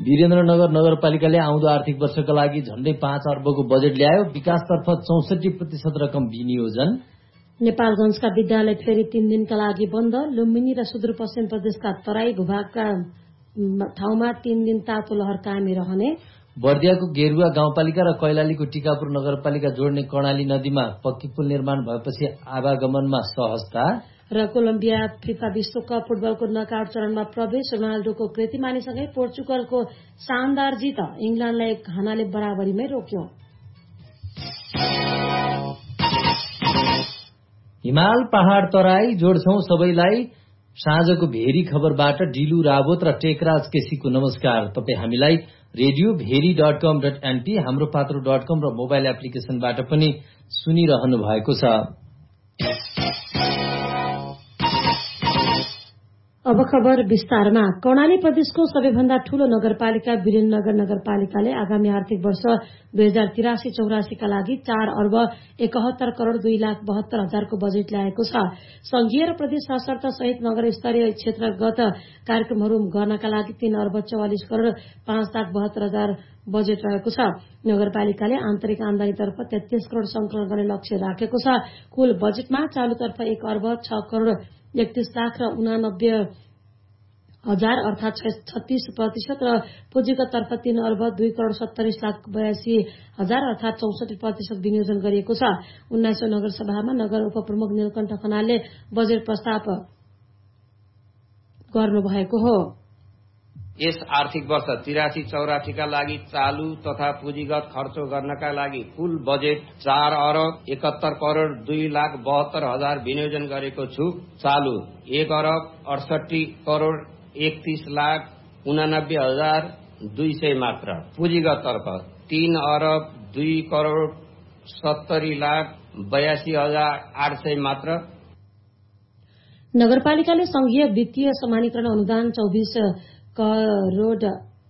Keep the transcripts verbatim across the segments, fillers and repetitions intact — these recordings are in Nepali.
वीरेन्द्रनगर नगरपालिकाले आउँदो आर्थिक वर्षका लागि झण्डै पाँच अर्बको बजेट ल्यायो। विकासतर्फ चौसठी प्रतिशत रकम विनियोजन। नेपालगंजका विद्यालय फेरि तीन दिनका लागि बन्द। लुम्बिनी र सुदूरपश्चिम प्रदेशका तराई भूभागका ठाउँमा तीन दिन तातो लहर कायमै रहने। बर्दियाको गेरुवा गाउँपालिका र कैलालीको टिकापुर नगरपालिका जोड्ने कर्णाली नदीमा पक्की पुल निर्माण भएपछि आवागमनमा सहजता। र कोलम्बिया फिफा विश्वकप फुटबलको नकआउट चरणमा प्रवेश। रोनाल्डोको कृतिमानीसँगै पोर्चुगलको शानदार जित इङ्ग्ल्यान्डलाई घानाले बराबरीमै रोक्यो। हिमाल पहाड़ तराई जोड्छौं सबैलाई। साँझको भेरी खबरबाट डिलु रावत र टेकराज केसीको नमस्कार। तपाईँ हामीलाई रेडियो भेरी डट कम डट एनपी, हाम्रो पात्रो डट कम र मोबाइल एप्लिकेशनबाट पनि सुनिरहनु भएको छ। अब खबर विस्तारमा। कर्णाली प्रदेशको सबैभन्दा ठूलो नगरपालिका वीरेन्द्रनगर नगरपालिकाले आगामी आर्थिक वर्ष दुई हजार तिरासी चौरासीका लागि चार अर्ब एकहत्तर करोड़ दुई लाख बहत्तर हजारको बजेट ल्याएको छ। संघीय र प्रदेश सशर्त सहित नगर स्तरीय क्षेत्रगत कार्यक्रमहरू गर्नका लागि तीन अर्ब चौवालिस करोड़ पाँच लाख बहत्तर हजार बजेट रहेको छ। नगरपालिकाले आन्तरिक आमदानीतर्फ तेत्तीस करोड़ संकलन गर्ने लक्ष्य राखेको छ। कुल बजेटमा चालुतर्फ एक अर्ब छ करोड़ एकतीस लाख र उनानब्बे हजार अर्थात छत्तीस प्रतिशत र पुँजीगत तर्फ तीन अर्ब दुई करोड़ सत्ताइस लाख बयासी हजार अर्थात चौसठी प्रतिशत विनियोजन गरिएको छ। उन्नाइसौं नगरसभामा नगर उपप्रमुख नीलकण्ठ खनालले बजेट प्रस्ताव गर्नुभएको हो। यस आर्थिक वर्ष तिरासी चौरासीका लागि चालू तथा पुँजीगत खर्च गर्नका लागि कुल बजेट चार अरब एकहत्तर करोड़ दुई लाख बहत्तर हजार विनियोजन गरेको छु। चालू एक अरब अडसठी करोड़ एकतीस लाख उनानब्बे हजार दुई सय मात्र। पुँजीगत तर्फ तीन अरब दुई करोड़ सत्तरी लाख बयासी हजार आठ सय मात्र। नगरपालिकाले संघीय वित्तीय समानीकरण अनुदान चौबिस करोड़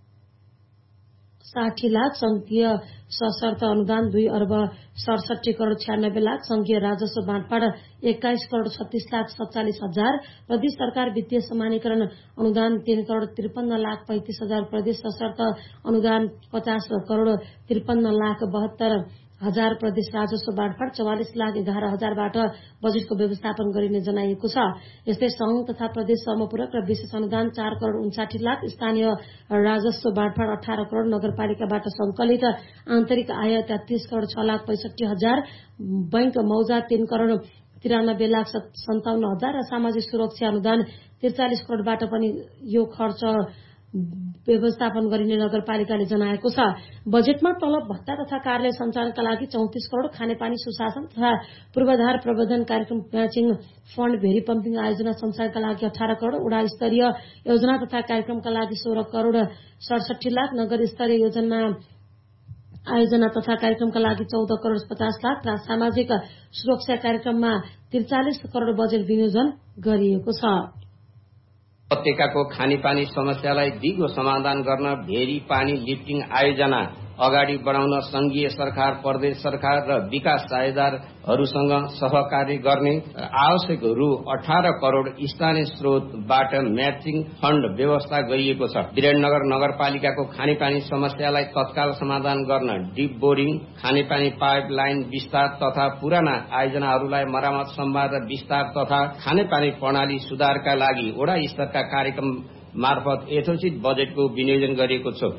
साठी लाख, संघीय सशर्त अनुदान दुई अर्ब सडसठी करोड़ छ्यानब्बे लाख, संघीय राजस्व बाँडफाँड एक्काइस करोड़ छत्तीस लाख सत्तालिस हजार, प्रदेश सरकार वित्तीय समानीकरण अनुदान तीन करोड़ त्रिपन्न लाख पैंतीस हजार, प्रदेश सशर्त अनुदान पचास करोड़ त्रिपन्न लाख बहत्तर हजार, प्रदेश राजस्व बाँडफाँड चौवालिस लाख एघार हजारबाट बजेटको व्यवस्थापन गरिने जनाइएको छ। यस्तै संघ तथा प्रदेश समपूरक र विशेष अनुदान चार करोड़ उन्साठी लाख, स्थानीय राजस्व बाँडफाँड अठारह करोड़, नगरपालिकाबाट संकलित आन्तरिक आय तेत्तीस करोड़ छ लाख पैंसठी हजार, बैंक मौजा तीन करोड़ तिरानब्बे लाख सन्ताउन्न हजार र सामाजिक सुरक्षा अनुदान त्रिचालिस करोड़बाट पनि यो खर्च व्यवस्थापन गरिने नगरपालिकाले जनाएको छ। बजेटमा तलब भत्ता तथा कार्यालय सञ्चालनका लागि चौतिस करोड़, खानेपानी सुशासन तथा पूर्वाधार प्रबन्धन कार्यक्रम म्याचिङ फण्ड भेरी पम्पिङ आयोजना सञ्चालनका लागि अठारह करोड़, उडा स्तरीय योजना तथा कार्यक्रमका लागि सोह्र करोड़ सडसठी लाख, नगर स्तरीय योजना आयोजना तथा कार्यक्रमका लागि चौध करोड़ पचास लाख र सामाजिक सुरक्षा कार्यक्रममा त्रिचालिस करोड़ बजेट विनियोजन गरिएको छ। उपत्यकाको खानेपानी समस्यालाई दिगो समाधान गर्न भेरी पानी लिफ्टिङ आयोजना अगाडि बढाउन संघीय सरकार, प्रदेश सरकार र विकास साझेदारहरूसँग सहकार्य गर्ने आवश्यक रु अठारह करोड़ स्थानीय स्रोतबाट म्याचिङ फण्ड व्यवस्था गरिएको छ। वीरेन्द्रनगर नगरपालिकाको खानेपानी समस्यालाई तत्काल समाधान गर्न डिप बोरिङ, खानेपानी पाइप लाइन विस्तार तथा पुराना आयोजनाहरूलाई मरामत, सम्वाद र विस्तार तथा खानेपानी प्रणाली सुधारका लागि वडा स्तरका कार्यक्रम मार्फत यथोचित बजेटको विनियोजन गरिएको छ।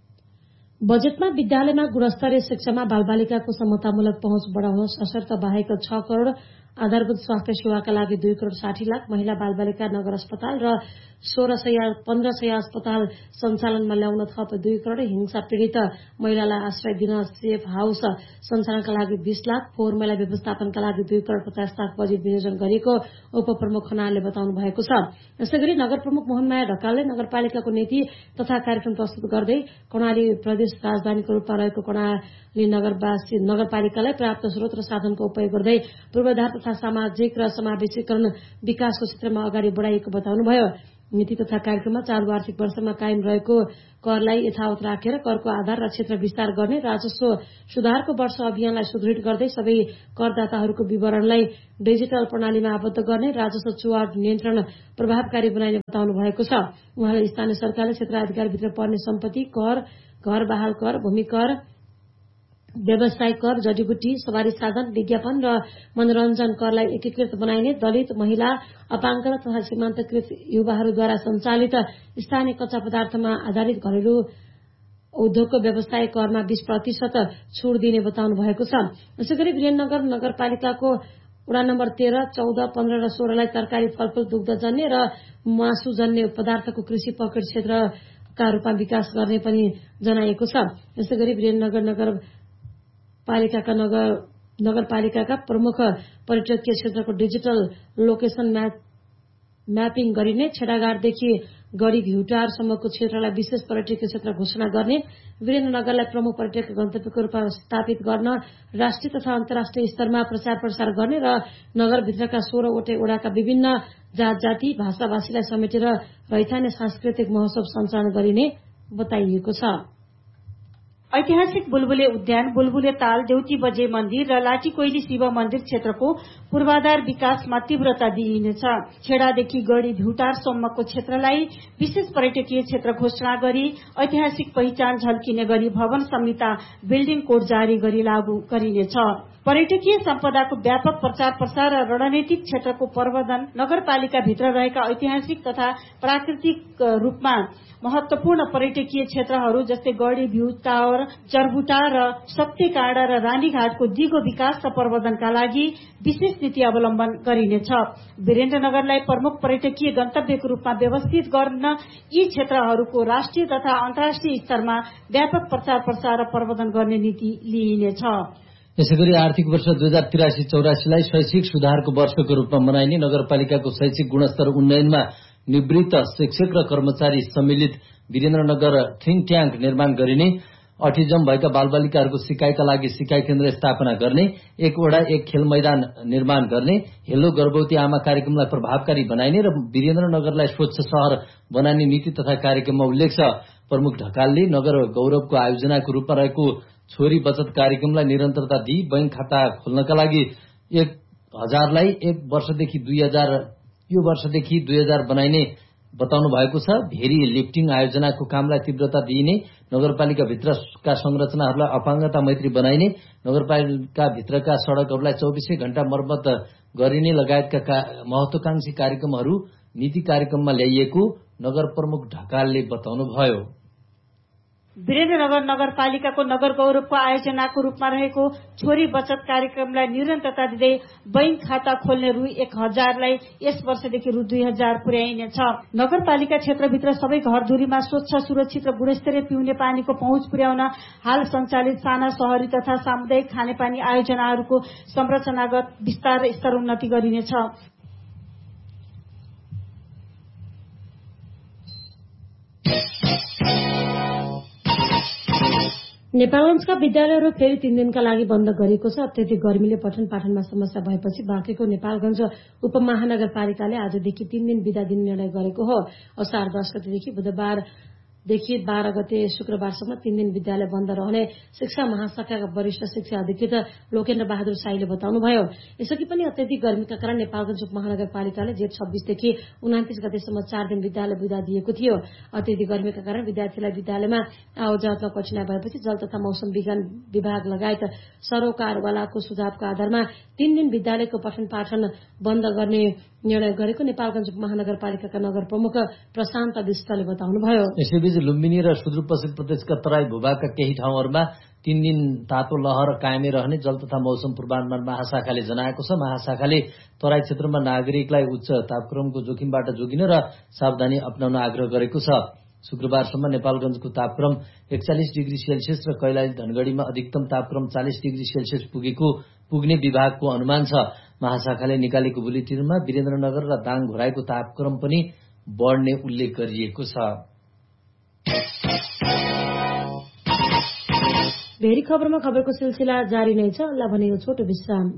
बजेटमा विद्यालयमा गुणस्तरीय शिक्षामा बालबालिकाको समतामूलक पहुँच बढाउन सशर्त बाहेक छ करोड़, आधारभूत स्वास्थ्य सेवाका लागि दुई करोड़ साठी लाख, महिला बालबालिका नगर अस्पताल र सोह्र सय पन्ध्र सय अस्पताल सञ्चालनमा ल्याउन थप दुई करोड़, हिंसा पीड़ित महिलालाई आश्रय दिन सेफ हाउस सञ्चालनका लागि बीस लाख, फोहोर मैला व्यवस्थापनका लागि दुई करोड़ पचास लाख बजेट विनियोजन गरिएको उपप्रमुख खनालले बताउनु भएको छ। यसै गरी नगर प्रमुख मोहनमाया ढकालले नगरपालिकाको नीति तथा कार्यक्रम प्रस्तुत गर्दै कर्णाली प्रदेश राजधानीको रूपमा रहेको कर्णाली नगरवासी नगरपालिकालाई पर्याप्त स्रोत र साधनको उपयोग गर्दै पूर्वाधार तथा सामाजिक र समावेशीकरण विकासको क्षेत्रमा अगाडि बढ़ाइएको बताउनुभयो। नीति तथा कार्यक्रममा चालू आर्थिक वर्षमा कायम रहेको करलाई यथावत राखेर करको आधार र क्षेत्र विस्तार गर्ने, राजस्व सुधारको वर्ष अभियानलाई सुदृढ गर्दै सबै करदाताहरूको विवरणलाई डिजिटल प्रणालीमा आबद्ध गर्ने, राजस्व चुहाव नियन्त्रण प्रभावकारी बनाइने बताउनु भएको छ। उहाँले स्थानीय सरकारले क्षेत्राधिकारभित्र पर्ने सम्पत्ति कर, घर बहाल कर, भूमि कर, व्यवसाय कर, जडीबुटी, सवारी साधन, विज्ञापन र मनोरञ्जन करलाई एकीकृत बनाइने, दलित, महिला, अपाङ्ग तथा सीमान्तकृत युवाहरूद्वारा सञ्चालित स्थानीय कच्चा पदार्थमा आधारित घरेलु उद्योगको व्यवसाय करमा बीस प्रतिशत छुट दिने बताउनु भएको छ। यसैगरी वीरेन्द्रनगर नगरपालिकाको वडा नम्बर तेह्र, चौध, पन्ध्र र सोह्रलाई तरकारी, फलफूल, दुग्धजन्य र मासुजन्य पदार्थको कृषि पकेट क्षेत्रका रूपमा विकास गर्ने पनि जनाइएको छ। यसैगरी वीरेन्द्रनगर नगर पालिकाका नगर नगरपालिकाका प्रमुख पर्यटकीय क्षेत्रको डिजिटल लोकेसन म्याप म्यापिङ गरिने, छेडागाडदेखि गढी भ्युटारसम्मको क्षेत्रलाई विशेष पर्यटकीय क्षेत्र घोषणा गर्ने, वीरेन्द्रनगरलाई प्रमुख पर्यटकीय गन्तव्यको रूपमा स्थापित गर्न, राष्ट्रिय तथा अन्तर्राष्ट्रिय स्तरमा प्रचार प्रसार गर्ने र नगरभित्रका सोह्रवटै वडाका विभिन्न जात जाति भाषाभाषीलाई समेटेर रैथाने सांस्कृतिक महोत्सव सञ्चालन गरिने बताइएको छ। ऐतिहासिक बुलबुले उद्यान, बुलबुले ताल, देउती बजे मन्दिर र लाटीकोइली शिव मन्दिर क्षेत्रको पूर्वाधार विकासमा तीव्रता दिइनेछ। छेडादेखि गढी भ्युटारसम्मको क्षेत्रलाई विशेष पर्यटकीय क्षेत्र घोषणा गरी ऐतिहासिक पहिचान झल्किने गरी भवन संहिता बिल्डिङ कोड जारी गरी लागू गरिनेछ। पर्यटकीय सम्पदाको व्यापक प्रचार प्रसार र रणनीतिक क्षेत्रको प्रवर्धन, नगरपालिका भित्र रहेका ऐतिहासिक तथा प्राकृतिक रूपमा महत्वपूर्ण पर्यटकीय क्षेत्रहरू जस्तै गढी भ्यू टावर, चरबुटा र सप्तेकाँडा र रानीघाटको दिगो विकास र प्रवर्धनका लागि विशेष नीति अवलम्बन गरिनेछ। वीरेन्द्रनगरलाई प्रमुख पर्यटकीय गन्तव्यको रूपमा व्यवस्थित गर्न यी क्षेत्रहरूको राष्ट्रिय तथा अन्तर्राष्ट्रिय स्तरमा व्यापक प्रचार प्रसार र प्रवर्धन गर्ने नीति लिइनेछ। यसैगरी आर्थिक वर्ष दुई हजार तिरासी चौरासीलाई शैक्षिक सुधारको वर्षको रूपमा मनाइने, नगरपालिकाको शैक्षिक गुणस्तर उन्नयनमा निवृत्त शिक्षक र कर्मचारी सम्मिलित वीरेन्द्रनगर थिङ्क ट्याङ्क निर्माण गरिने, अटिजम भएका बालबालिकाहरूको सिकाइका लागि सिकाइ केन्द्र स्थापना गर्ने, एक वडा एक खेल मैदान निर्माण गर्ने, हेलो गर्भवती आमा कार्यक्रमलाई प्रभावकारी बनाइने र वीरेन्द्रनगरलाई स्वच्छ शहर बनाउने नीति तथा कार्यक्रममा उल्लेख छ। प्रमुख ढकालले नगर गौरवको आयोजनाको रूपमा रहेको छोरी बचत कार्यक्रमलाई निरन्तरता दिई बैंक खाता खोल्नका लागि एक हजारलाई एक वर्षदेखि दुई हजार यो वर्षदेखि दुई हजार बनाइने बताउनु भएको छ। भेरी लिफ्टिङ आयोजनाको कामलाई तीव्रता दिइने, नगरपालिका भित्रका संरचनाहरूलाई अपाङ्गता मैत्री बनाइने, नगरपालिका भित्रका सड़कहरूलाई चौबिसै घण्टा मर्मत गरिने लगायतका महत्वाकांक्षी कार्यक्रमहरू नीति कार्यक्रममा ल्याइएको नगर प्रमुख ढकालले बताउनुभयो। वीरेन्द्रनगर नगरपालिकाको नगर गौरवको आयोजनाको रूपमा रहेको छोरी बचत कार्यक्रमलाई निरन्तरता दिँदै बैंक खाता खोल्ने रु एक हजारलाई यस वर्षदेखि रु दुई हजार पुर्याइनेछ। नगरपालिका क्षेत्रभित्र सबै घरधुरीमा स्वच्छ, सुरक्षित र गुणस्तरीय पिउने पानीको पहुँच पुर्याउन हाल सञ्चालित साना शहरी तथा सामुदायिक खानेपानी आयोजनाहरूको संरचनागत विस्तार र स्तर उन्नति गरिनेछ। नेपालगञ्जका विद्यालयहरू फेरि तीन दिनका लागि बन्द गरिएको छ। अत्यधिक गर्मीले पठन पाठनमा समस्या भएपछि बाँकेको नेपालगञ्ज उपमहानगरपालिकाले आजदेखि तीन दिन बिदा दिने निर्णय गरेको हो। असार दस गतेदेखि बुधबारदेखि बाह्र गते शुक्रबारसम्म तीन दिन विद्यालय बन्द रहने शिक्षा महाशाखाका वरिष्ठ शिक्षा अधिकृत लोकेन्द्र बहादुर साईले बताउनुभयो। यसअघि पनि अत्यधिक गर्मीका कारण नेपालगञ्ज उपमहानगरपालिकाले जेठ छब्बीसदेखि उनातिस गतेसम्म चार दिन विद्यालय बिदा दिएको थियो। अत्यधिक गर्मीका कारण विद्यार्थीलाई विद्यालयमा आवाजावतमा कठिनाई भएपछि जल तथा मौसम विज्ञान विभाग लगायत सरोकारवालाको सुझावको आधारमा तीन दिन विद्यालयको पठन पाठन बन्द गर्ने निर्णय गरेको नेपालगञ्ज महानगरपालिकाका नगर प्रमुख प्रशान्त विष्टले बताउनुभयो। यसैबीच लुम्बिनी र सुदूरपश्चिम प्रदेशका तराई भूभागका केही ठाउँहरूमा तीन दिन तातो लहर कायमै रहने जल तथा मौसम पूर्वानुमान महाशाखाले जनाएको छ। महाशाखाले तराई क्षेत्रमा नागरिकलाई उच्च तापक्रमको जोखिमबाट जोगिन र सावधानी अपनाउन आग्रह गरेको छ। शुक्रबारसम्म नेपालगञ्जको तापक्रम एकचालिस डिग्री सेल्सियस र कैलाली धनगढ़ीमा अधिकतम तापक्रम चालिस डिग्री सेल्सियस पुगेको पुग्ने विभागको अनुमान छ। महाशाखाले निकालेको बुलेटिनमा वीरेन्द्रनगर र दाङ घोराईको तापक्रम पनि बढ्ने उल्लेख गरिएको छ। भेरी खबरमा खबरको सिलसिला जारी नै छ। अल्लाह भने यो छोटो विश्राम।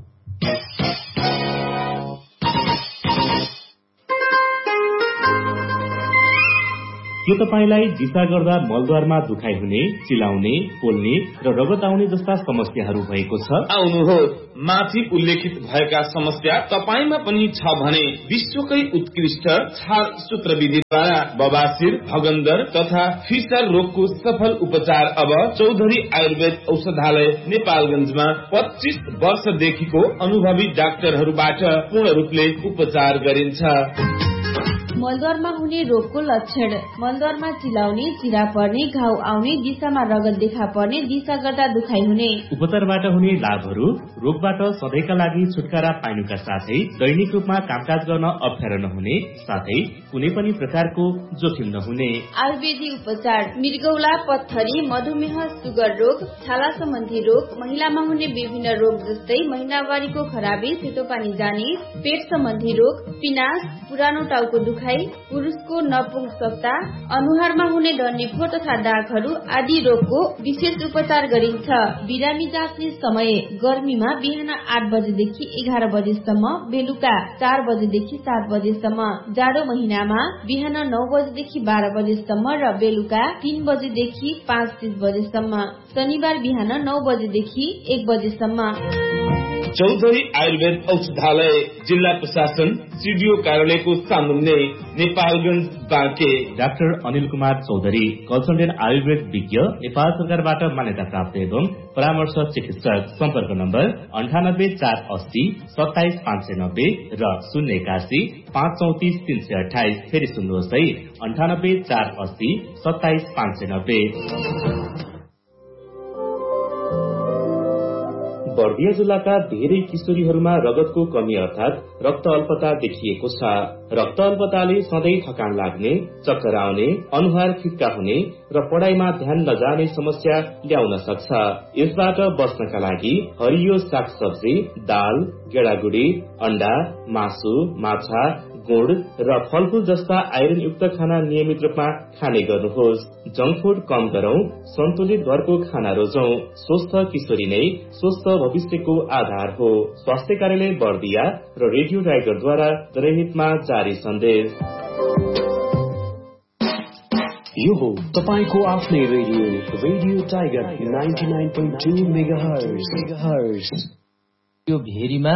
के तपाईलाई दिशा गर्दा मलद्वारमा दुखाइ हुने, चिलाउने, पोल्ने र रगत आउने जस्ता समस्याहरू भएको छ? आउनुहोस्, माथि उल्लेखित भएका समस्या तपाईमा पनि छ भने विश्वकै उत्कृष्ट छाल सूत्र विधिद्वारा बबासिर, भगन्दर तथा फिसर रोगको सफल उपचार अब चौधरी आयुर्वेद औषधालय नेपालगञ्जमा पच्चीस वर्षदेखिको अनुभवी डाक्टरहरूबाट पूर्ण रूपले उपचार गरिन्छ। मलद्वारमा हुने रोगको लक्षण: मलद्वारमा चिलाउने, चिरा पर्ने, घाउ आउने, दिशामा रगत देखा पर्ने, दिशा गर्दा दुखाइ हुने। उपचारबाट हुने लाभहरू: रोगबाट सधैँका लागि छुटकारा पाइनुका साथै दैनिक रूपमा कामकाज गर्न अप्ठ्यारो नहुने साथै कुनै पनि प्रकारको जोखिम नहुने। आयुर्वेदी उपचार: मृगौला, पत्थरी, मधुमेह, सुगर रोग, छाला सम्बन्धी रोग, महिलामा हुने विभिन्न रोग जस्तै महिनावारीको खराबी, सेतो पानी जाने, पेट सम्बन्धी रोग, पिनास, पुरानो टाउको दुखाइ, पुरुषको नपुंसकता, अनुहारमा हुने डन्डीफोर तथा दागहरू आदि रोगको विशेष उपचार गरिन्छ। बिरामी जाँच्ने समय: गर्मीमा बिहान आठ बजेदेखि एघार बजेसम्म, बेलुका चार बजेदेखि सात बजेसम्म। जाडो महिनामा बिहान नौ बजेदेखि बाह्र बजेसम्म र बेलुका तीन बजेदेखि पाँच तीस बजेसम्म। शनिबार बिहान नौ बजेदेखि एक बजेसम्म। चौधरी आयुर्वेद औषधालय, जिल्ला प्रशासन, सिडिओ कार्यालयको सामुन्ने, नेपालगञ्ज, बाँके। डाक्टर अनिल कुमार चौधरी, कन्सल्टेन्ट आयुर्वेद विज्ञ, नेपाल सरकारबाट मान्यता प्राप्त एवं परामर्श चिकित्सक। सम्पर्क नम्बर अन्ठानब्बे चार अस्सी सत्ताइस पाँच सय नब्बे र शून्य एकासी पाँच चौतिस तीन सय अठाइस। फेरि सुन्नुहोस् है, अन्ठानब्बे चार अस्सी सत्ताइस पाँच सय नब्बे। बर्दिया जिल्लाका धेरै किशोरीहरूमा रगतको कमी अर्थात रक्त अल्पता देखिएको छ। रक्त अल्पताले सधैँ थकान लाग्ने, चक्कर आउने, अनुहार फिक्का हुने र पढाइमा ध्यान नजाने समस्या ल्याउन सक्छ। यसबाट बच्नका लागि हरियो सागसब्जी, दाल, गेडागुडी, अण्डा, मासु, माछा, गुड़ र फलफूल जस्ता आइरन युक्त खाना नियमित रूपमा खाने गर्नुहोस्। जंक फूड कम गरौं, सन्तुलित घरको खाना रोजौं। स्वस्थ किशोरी नै स्वस्थ भविष्यको आधार हो। स्वास्थ्य कार्यालय बर्दिया र रेडियो टाइगरद्वारा जनहितमा जारी सन्देश। यो हो तपाईको आफ्नै radio radio tiger ninety nine point two megahertz. यो भेरीमा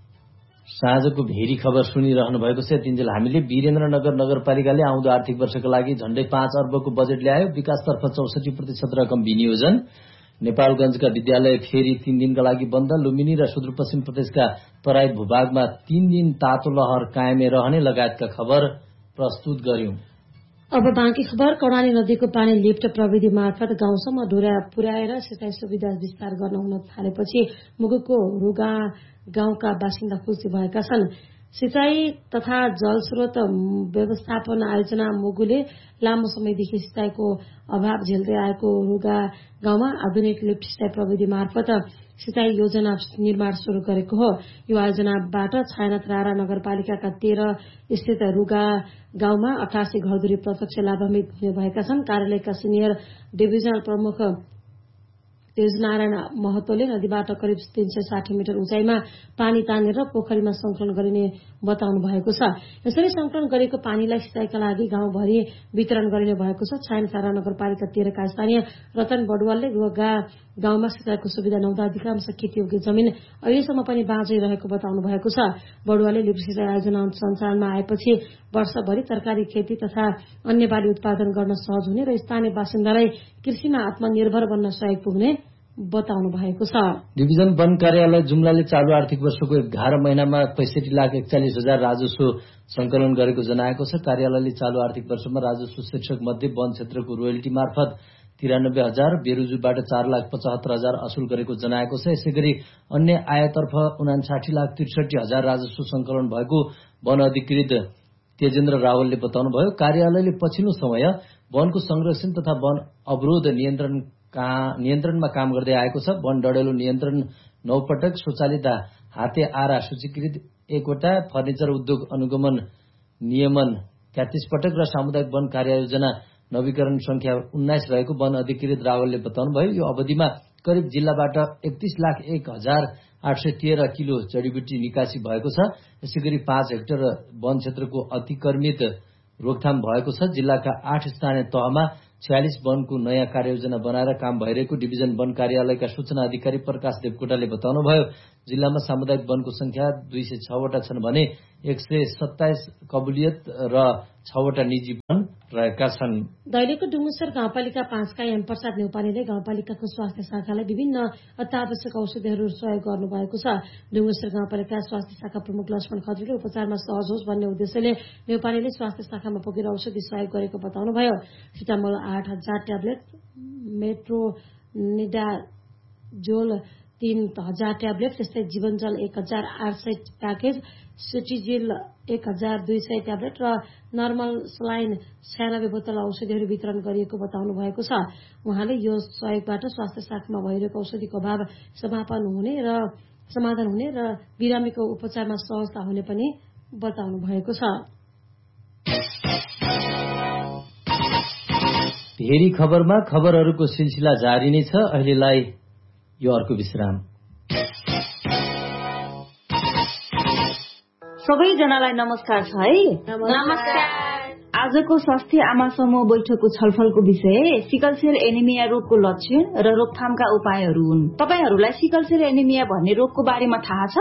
साँझको भेरी खबर सुनिरहनु भएको छ। तिनजेल हामीले वीरेन्द्रनगर नगरपालिकाले आउँदो आर्थिक वर्षका लागि झण्डै पाँच अर्बको बजेट ल्यायो। विकासतर्फ चौसठी प्रतिशत रकम विनियोजन। नेपालगञ्जका विद्यालय फेरि तीन दिनका लागि बन्द। लुम्बिनी र सुदूरपश्चिम प्रदेशका तराई भूभागमा तीन दिन तातो लहर कायमै रहने लगायतका खबर प्रस्तुत गर्यौं। अब बाँकी खबर। कर्णाली नदीको पानी लिफ्ट प्रविधि मार्फत गाउँसम्म डोर्या पुर्याएर सिँचाइ सुविधा विस्तार गर्न हुन थालेपछि मुगुको रुगा गाउँका बासिन्दा खुसी भएका छन्। सिंचाई तथा जलस्रोत व्यवस्थापन आयोजना मुगुले लामो समयदेखि सिंचाईको अभाव झेल्दै आएको रुगा गाउँमा आधुनिक लिफ्ट सिंचाई प्रविधि मार्फत सिंचाई योजना निर्माण शुरू गरेको हो। यो आयोजनाबाट छायानत रारा नगरपालिकाका तेह्र स्थित रुगा गाउँमा अठासी घरधुरी प्रत्यक्ष लाभान्वित हुने भएका छन्। कार्यालयका सिनियर डिभिजनल प्रमुख तेजनारायण महतोले नदीबाट करिब तीन सय साठी मिटर उचाइमा पानी तानेर पोखरीमा संकलन गरिने बताउनु भएको छ। यसरी संकलन गरेको पानीलाई सिंचाईका लागि गाउँभरि वितरण गरिने भएको छ। छायानत रारा नगरपालिका तेह्रका स्थानीय रतन बडुवालले रुगा गाउँमा सिंचाईको सुविधा नहुँदा अधिकांश खेतीयोग्य जमिन अहिलेसम्म पनि बाँझै रहेको बताउनु भएको छ। बडुवाले लिफ्ट सिंचाई आयोजना सञ्चालनमा आएपछि वर्षभरि तरकारी खेती तथा अन्य बाली उत्पादन गर्न सहज हुने र स्थानीय बासिन्दालाई कृषिमा आत्मनिर्भर बन्न सहयोग पुग्ने बताउनु भएको छ। डिभिजन वन कार्यालय जुम्लाले चालू आर्थिक वर्षको एघार महिनामा पैंसठी लाख एकचालिस हजार राजस्व संकलन गरेको जनाएको छ। कार्यालयले चालू आर्थिक वर्षमा राजस्व शीर्षक मध्ये वन क्षेत्रको रोयल्टी मार्फत तिरानब्बे हजार, बेरुजुबाट चार लाख पचहत्तर हजार असुल गरेको जनाएको छ। यसै गरी अन्य आयतर्फ उनासाठी लाख त्रिसठी हजार राजस्व संकलन भएको वन अधिकृत तेजेन्द्र रावलले बताउनुभयो। कार्यालयले पछिल्लो समय वनको संरक्षण तथा वन अवरोध नियन्त्रण का नियन्त्रणमा काम गर्दै आएको छ। वन डडेलो नियन्त्रण नौ पटक, स्वचालित हाते आरा सूचीकृत एकवटा, फर्निचर उद्योग अनुगमन नियमन तेत्तीस पटक र सामुदायिक वन कार्ययोजना नवीकरण संख्या उन्नाइस रहेको वन अधिकृत रावलले बताउनुभयो। यो अवधिमा करिब जिल्लाबाट एकतीस लाख एक हजार आठ सय तेह्र किलो जडीबुटी निकासी भएको छ। यसै गरी पाँच हेक्टर वन क्षेत्रको अतिक्रमित रोकथाम भएको छ। जिल्लाका आठ स्थानीय तहमा छयालिस वनको नयाँ कार्ययोजना बनाएर काम भइरहेको डिभिजन वन कार्यालयका सूचना अधिकारी प्रकाश देवकोटाले बताउनुभयो। जिल्लामा सामुदायिक वनको संख्या दुई सय छवटा छन् भने एक सय सत्ताइस कबुलियत र छवटा निजी वन रहेका छन्। दैलेखको डुङ्गुसर गाउँपालिका पाँचका एम प्रसाद नेउपानेले गाउँपालिकाको स्वास्थ्य शाखालाई विभिन्न अत्यावश्यक औषधिहरू सहयोग गर्नुभएको छ। डुङ्गुसर गाउँपालिका स्वास्थ्य शाखा प्रमुख लक्ष्मण खत्रीले उपचारमा सहज होस् भन्ने उद्देश्यले नेउपानेले स्वास्थ्य शाखामा पुगेर औषधि सहयोग गरेको बताउनुभयो। सिटामोल आठ हजार ट्याब्लेट, मेट्रोनिडाजोल तीन हजार ट्याब्लेट, त्यस्तै जीवनजल एक हजार आठ सय प्याकेज, सिटिजिल एक हजार दुई सय ट्याब्लेट र नर्मल सलाइन छयानब्बे बोतल औषधिहरू वितरण गरिएको बताउनु भएको छ। उहाँले यो सहयोगबाट स्वास्थ्य शाखामा भइरहेको औषधिको अभाव समापन हुने र समाधान हुने र बिरामीको उपचारमा सहजता हुने पनि बताउनु भएको छ। भेरी खबरमा खबरहरूको सिलसिला जारी नै छ। अहिलेलाई यो अर्को विश्राम। सबैजनालाई नमस्कार छ है। नमस्कार। आजको स्वास्थ्य आमा समूह बैठकको छलफलको विषय सिकलसेल एनिमिया रोगको लक्षण र रोकथामका उपायहरू हुन्। तपाईहरूलाई सिकलसेल एनिमिया भन्ने रोगको बारेमा थाहा छ?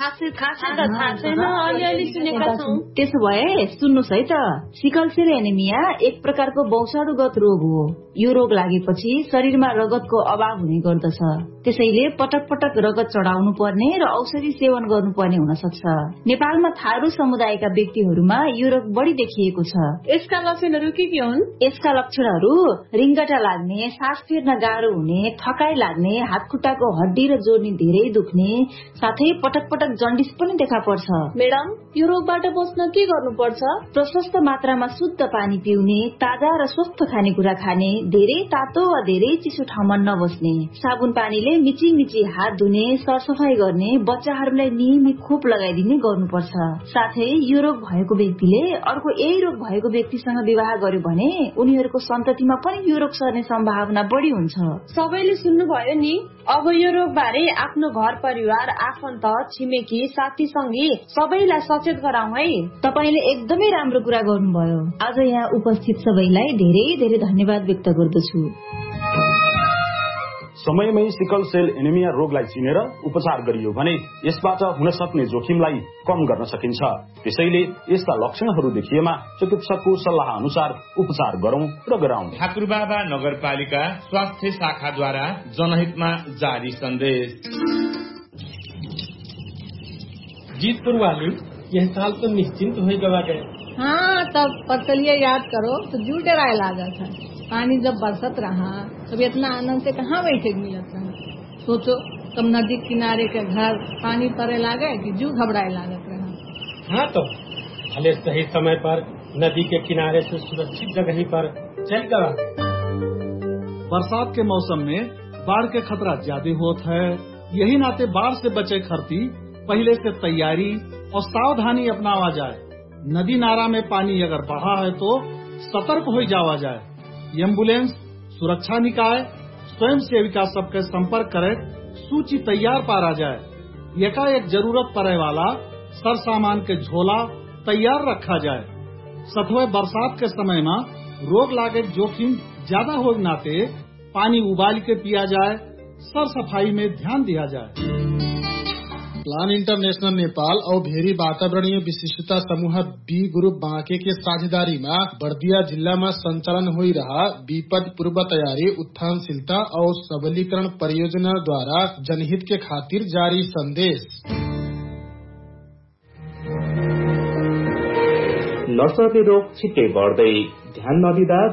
त्यसो भए सुन्नुहोस् है त। सिकलसेल एनिमिया एक प्रकारको वंशाणुगत रोग हो। यो रोग लागेपछि शरीरमा रगतको अभाव हुने गर्दछ। त्यसैले पटक पटक रगत चढाउनु पर्ने र औषधि सेवन गर्नुपर्ने हुन सक्छ। नेपालमा थारू समुदायका व्यक्तिहरूमा यो रोग बढी देखिएको छ। यसका लक्षणहरू के के हुन्? यसका लक्षणहरू रिङ्गटा लाग्ने, सास फेर्न गाह्रो हुने, थकाइ लाग्ने, हात खुट्टाको हड्डी र जोड्नी धेरै दुख्ने, साथै पटक पटक जन्डिस पनि देखा पर्छ। मैडम, यो रोगबाट बच्न के गर्नुपर्छ? प्रशस्त मात्रामा शुद्ध पानी पिउने, ताजा र स्वस्थ खानेकुरा खाने, धेरै तातो वा धेरै चिसो ठाउँमा नबस्ने, साबुन पानीले मिची मिची हात धुने, सरसफाई गर्ने, बच्चाहरूलाई नियमित खोप लगाइदिने गर्नुपर्छ। साथै यो रोग भएको व्यक्तिले अर्को यही रोग भएको व्यक्तिसँग विवाह गर्यो भने उनीहरूको सन्ततिमा पनि यो रोग सर्ने सम्भावना बढी हुन्छ। सबैले सुन्नुभयो नि। अब यो रोग बारे आफ्नो घर परिवार, आफन्त, छिमेकी, साथी संगी सबैलाई सचेत गराउँ है। तपाईले एकदमै राम्रो कुरा गर्नुभयो। आज यहाँ उपस्थित सबैलाई धेरै धेरै धन्यवाद व्यक्त गर्दछु। समयमै सिकल सेल एनिमिया रोगलाई चिनेर उपचार गरियो भने यसबाट हुन सक्ने जोखिमलाई कम गर्न सकिन्छ। त्यसैले यस्ता लक्षणहरू देखिएमा चिकित्सकको सल्लाह अनुसार उपचार गरौं र गराउँ। ठाकुरबाबा नगरपालिका स्वास्थ्य शाखाद्वारा जनहितमा जारी सन्देश। जीत पुरवाली, यह साल तो निश्चिंत हो गवा गए। हाँ, तब पतलिए याद करो तो जूट राय लागत है। पानी जब बरसत रहा तब इतना आनंद से कहाँ बैठे मिलत रहा। सोचो तब नदी किनारे के घर पानी पड़े लागे कि जू घबराए लागत रहा। हाँ, तो भले सही समय पर नदी के किनारे से सुरक्षित जगह पर चल गया। बरसात के मौसम में बाढ़ के खतरा ज्यादा होता है। यही नाते बाढ़ से बचे खरती पहले से तैयारी और सावधानी अपनावा जाए। नदी नारा में पानी अगर बढ़ा है तो सतर्क हो जावा जाए। एम्बुलेंस, सुरक्षा निकाय, स्वयं सेविका सबके संपर्क करे सूची तैयार पारा जाए। एकाएक जरूरत पड़े वाला सर सामान के झोला तैयार रखा जाए। सतवे बरसात के समय में रोग लागे जोखिम ज्यादा हो नाते पानी उबाल के पिया जाए। सर सफाई में ध्यान दिया जाए। प्लान इंटरनेशनल नेपाल और भेरी वातावरणीय विशिष्टता समूह बी ग्रुप बांके के साझेदारी में बर्दिया जिला में संचालन हो रहा विपद पूर्व तैयारी, उत्थानशीलता और सबलीकरण परियोजना द्वारा जनहित के खातिर जारी संदेश। नसर्ने रोग छिट्टै बढ्दै, ध्यान नदिँदा